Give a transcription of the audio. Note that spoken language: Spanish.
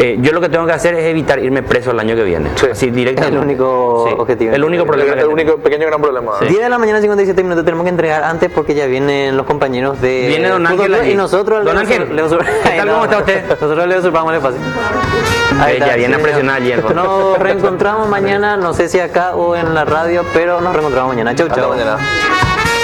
Yo lo que tengo que hacer es evitar irme preso el año que viene. Sí. Así directamente. El único objetivo. El único problema. El único pequeño gran problema. Sí. 10 de la mañana, 57 minutos. Tenemos que entregar antes porque ya vienen los compañeros de. Viene Don Fútbol Ángel Club allí. y nosotros. Don Ángel, ¿qué tal? ¿Cómo está usted? Nosotros le usurpamos el espacio. Ahí está, Ya viene a sí, presionar allí. Nos reencontramos mañana, no sé si acá o en la radio, pero nos reencontramos mañana. Chau, Hasta chau. mañana.